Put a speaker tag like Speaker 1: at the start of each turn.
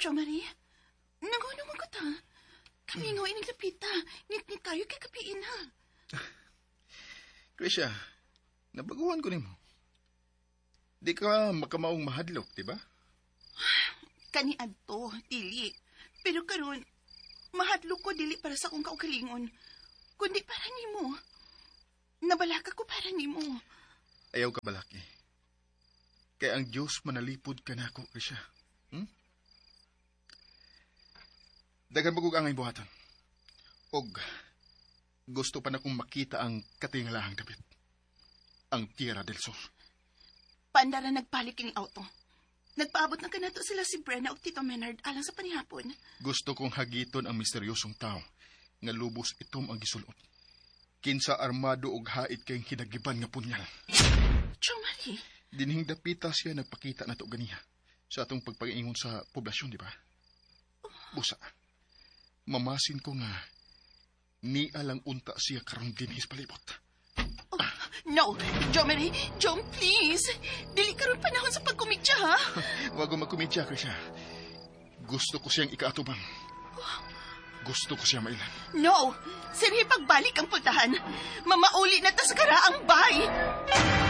Speaker 1: Jo Marie, nangunong ko ta. Kami nga inaglapita. Ngit-ngit kayo kay kapiin ha.
Speaker 2: Krisha, nabaguhan ko nimo. Di ka makamaong mahadlok, di ba?
Speaker 1: Kani adto, dili. Pero karon, mahadlok ko dili para sa akong kaugalingon. Kundi para nimo. Nabalaka ko para nimo.
Speaker 2: Ayaw ka balaki. Kaya ang Diyos manalipod ka na ako, Krisha. Dagan bagog angay buhaton. Og gusto pa na kong makita ang katingalahang David. Ang Tierra del Sur.
Speaker 1: Pandara nagpalik kining auto. Nagpaabot na kanato sila si Brenna o Tito Menard alang sa panihapon.
Speaker 2: Gusto kong hagiton ang misteryosong tao nga lubos itom ang gisulot. Kinsa armado og hait kayong hinagiban nga punyal.
Speaker 1: Jo Marie.
Speaker 2: Dinhing dapita siya nagpakita na to ganiha sa atong pagpag-ingon sa poblasyon, di ba? Busa, mamasin ko nga ni alang unta siya karong dinhis palibot.
Speaker 1: No, Jo Marie, John, please. Dili karon panahon sa pagkumidya, ha?
Speaker 2: Wag mo magkumidya, Krisha. Gusto ko siyang ikaatubang. Gusto ko siya mailan.
Speaker 1: No, sirhi pagbalik ang puntahan. Mamauli na tas karaang bay.